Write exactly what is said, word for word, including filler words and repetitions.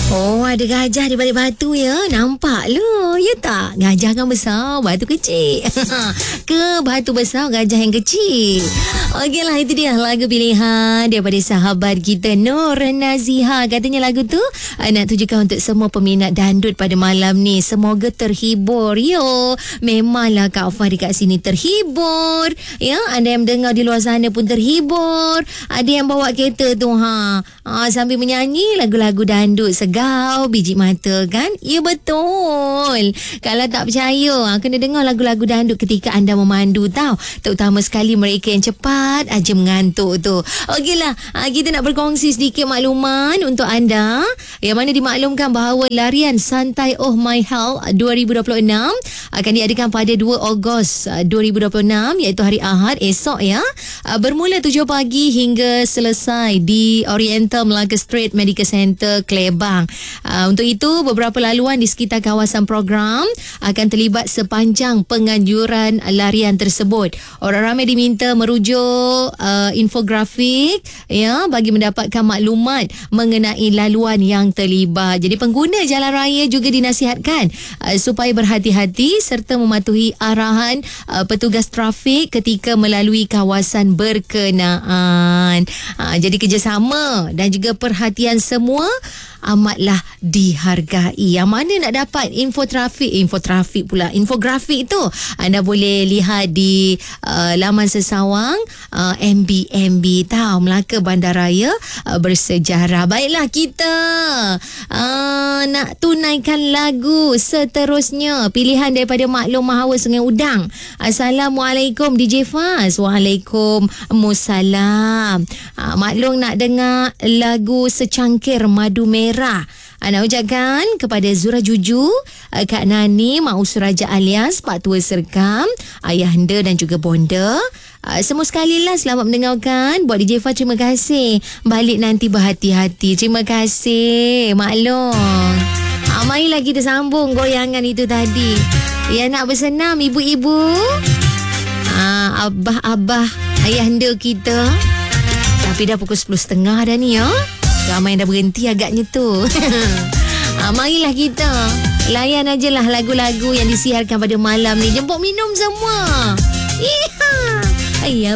Oh, ada gajah di balik batu ya. Nampak lu, ya tak? Gajah kan besar, batu kecil. Ke batu besar, gajah yang kecil. Okeylah, itu dia lagu pilihan daripada sahabat kita Nur Naziha. Katanya lagu tu uh, nak tujukan untuk semua peminat dandut pada malam ni. Semoga terhibur. Yo, memanglah Kak Fah dekat sini terhibur. Ya, anda yang dengar di luar sana pun terhibur. Ada yang bawa kereta tu ha, ha sambil menyanyi lagu-lagu dandut segau biji mata kan? Ya betul. Kalau tak percaya, kena dengar lagu-lagu dandut ketika anda memandu tau. Terutama sekali mereka yang cepat aja mengantuk tu. Okeylah, kita nak berkongsi sedikit makluman untuk anda. Yang mana dimaklumkan bahawa larian Santai Oh My Health dua ribu dua puluh enam akan diadakan pada dua Ogos dua ribu dua puluh enam, iaitu hari Ahad esok ya. Bermula tujuh pagi hingga selesai di Oriental Melaka Street Medical Center, Klebang. Uh, untuk itu, beberapa laluan di sekitar kawasan program akan terlibat sepanjang penganjuran larian tersebut. Orang ramai diminta merujuk uh, infografik ya bagi mendapatkan maklumat mengenai laluan yang terlibat. Jadi pengguna jalan raya juga dinasihatkan uh, supaya berhati-hati serta mematuhi arahan uh, petugas trafik ketika melalui kawasan berkenaan. Uh, jadi kerjasama dan juga perhatian semua amatlah dihargai. Yang mana nak dapat info trafik, info trafik pula, infografik tu anda boleh lihat di uh, laman sesawang uh, M B M B tahu Melaka Bandaraya uh, Bersejarah. Baiklah, kita uh, nak tunaikan lagu seterusnya, pilihan daripada Maklum Mahawa Sungai Udang. Assalamualaikum D J Faz. Waalaikumsalam. uh, Maklum nak dengar lagu Secangkir Madu Merah. Ana ucapkan kepada Zura Juju, Kak Nani, Mak Usur Raja alias Pak Tua Serkam, Ayahanda dan juga Bonda. Semua sekali lah selamat mendengarkan. Buat D J Fah, terima kasih. Balik nanti berhati-hati. Terima kasih maklum. Ha, marilah kita sambung goyangan itu tadi. Ya, nak bersenam ibu-ibu, ha, abah-abah, ayahanda kita. Tapi dah pukul sepuluh tiga puluh dah ni ya. Ramai yang dah berhenti agaknya tu. ha, Marilah kita layan ajalah lagu-lagu yang disiarkan pada malam ni. Jemput minum semua. Iha. Ayah